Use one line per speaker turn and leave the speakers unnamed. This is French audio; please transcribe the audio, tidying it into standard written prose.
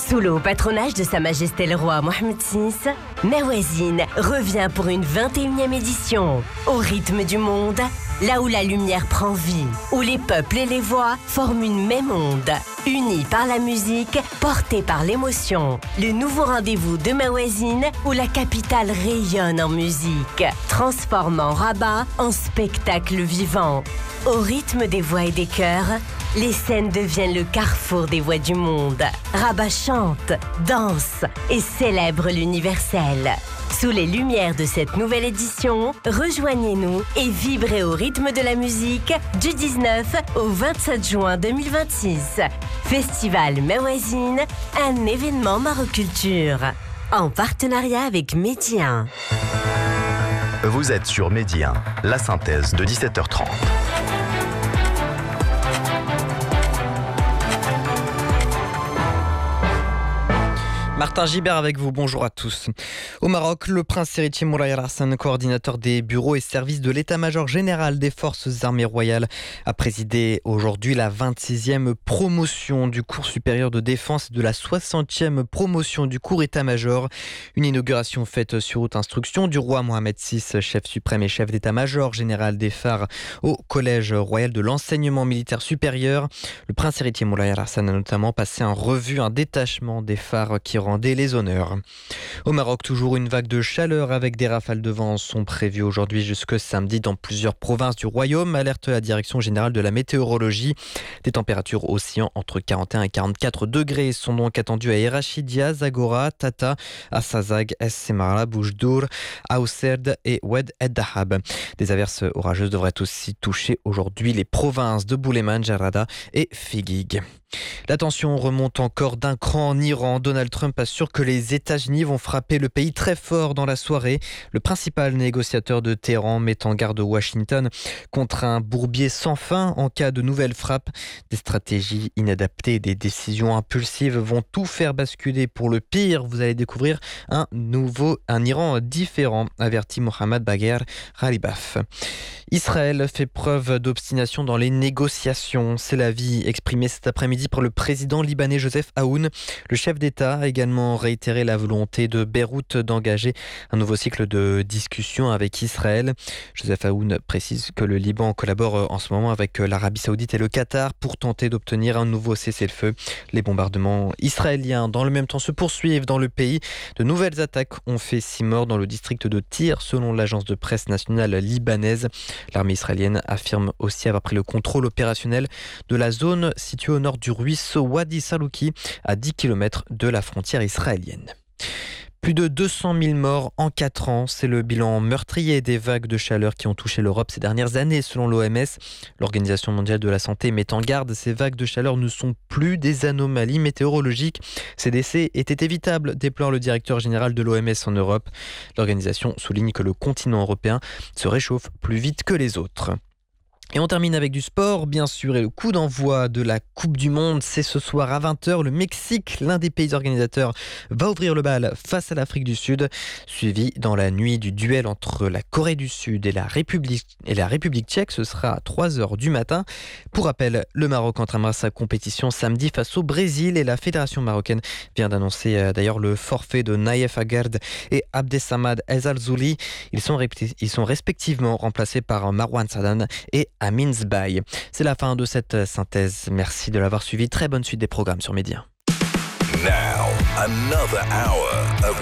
Sous le haut patronage de Sa Majesté le Roi Mohammed VI, Mawazine revient pour une 21e édition. Au rythme du monde, là où la lumière prend vie, où les peuples et les voix forment une même onde. Unis par la musique, portés par l'émotion. Le nouveau rendez-vous de Mawazine, où la capitale rayonne en musique, transformant Rabat en spectacle vivant. Au rythme des voix et des chœurs, les scènes deviennent le carrefour des voix du monde. Rabat chante, danse et célèbre l'universel. Sous les lumières de cette nouvelle édition, rejoignez-nous et vibrez au rythme de la musique du 19 au 27 juin 2026. Festival Mawazine, un événement Maroculture. En partenariat avec Média 1.
Vous êtes sur Média 1, la synthèse de 17h30.
Martin Gibert avec vous, bonjour à tous. Au Maroc, le prince héritier Moulay Hassan, coordinateur des bureaux et services de l'état-major général des forces armées royales, a présidé aujourd'hui la 26e promotion du cours supérieur de défense et de la 60e promotion du cours état-major. Une inauguration faite sur haute instruction du roi Mohammed VI, chef suprême et chef d'état-major général des phares au collège royal de l'enseignement militaire supérieur. Le prince héritier Moulay Hassan a notamment passé en revue un détachement des phares qui rendait les honneurs. Au Maroc, toujours une vague de chaleur avec des rafales de vent sont prévues aujourd'hui jusque samedi dans plusieurs provinces du royaume, alerte la direction générale de la météorologie. Des températures oscillant entre 41 et 44 degrés sont donc attendues à Erachidia, Zagora, Tata, Assazag, Es-Semara, Boujdour, Aousserd et Oued Ed-Dahab. Des averses orageuses devraient aussi toucher aujourd'hui les provinces de Bouleman, Jarada et Figuig. La tension remonte encore d'un cran en Iran. Donald Trump assure que les États-Unis vont frapper le pays très fort dans la soirée. Le principal négociateur de Téhéran met en garde Washington contre un bourbier sans fin en cas de nouvelles frappes. Des stratégies inadaptées et des décisions impulsives vont tout faire basculer pour le pire. Vous allez découvrir un Iran différent, avertit Mohammad Bagher Ghalibaf. Israël fait preuve d'obstination dans les négociations. C'est l'avis exprimé cet après-midi par le président libanais Joseph Aoun. Le chef d'État a également réitéré la volonté de Beyrouth d'engager un nouveau cycle de discussion avec Israël. Joseph Aoun précise que le Liban collabore en ce moment avec l'Arabie Saoudite et le Qatar pour tenter d'obtenir un nouveau cessez-le-feu. Les bombardements israéliens dans le même temps se poursuivent dans le pays. De nouvelles attaques ont fait 6 morts dans le district de Tyr selon l'agence de presse nationale libanaise. L'armée israélienne affirme aussi avoir pris le contrôle opérationnel de la zone située au nord du ruisseau Wadi Salouki, à 10 km de la frontière israélienne. Plus de 200 000 morts en 4 ans, c'est le bilan meurtrier des vagues de chaleur qui ont touché l'Europe ces dernières années selon l'OMS. L'Organisation mondiale de la santé met en garde, ces vagues de chaleur ne sont plus des anomalies météorologiques. Ces décès étaient évitables, déplore le directeur général de l'OMS en Europe. L'organisation souligne que le continent européen se réchauffe plus vite que les autres. Et on termine avec du sport, bien sûr, et le coup d'envoi de la Coupe du Monde, c'est ce soir à 20h. Le Mexique, l'un des pays organisateurs, va ouvrir le bal face à l'Afrique du Sud, suivi dans la nuit du duel entre la Corée du Sud et la République tchèque. Ce sera à 3h du matin. Pour rappel, le Maroc entamera sa compétition samedi face au Brésil et la fédération marocaine vient d'annoncer d'ailleurs le forfait de Naïef Aguerd et Abdesamad El Zalzouli. Ils sont respectivement remplacés par Marwan Sadan et Amin Zbaï. C'est la fin de cette synthèse. Merci de l'avoir suivi. Très bonne suite des programmes sur Média.
Now, another hour of